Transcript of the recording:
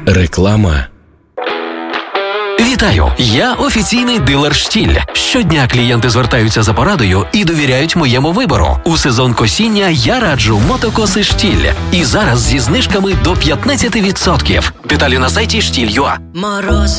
Реклама. Вітаю! Я офіційний дилер «Штіль». Щодня клієнти звертаються за порадою і довіряють моєму вибору. У сезон косіння я раджу мотокоси «Штіль». І зараз зі знижками до 15%. Деталі на сайті штіль.ua.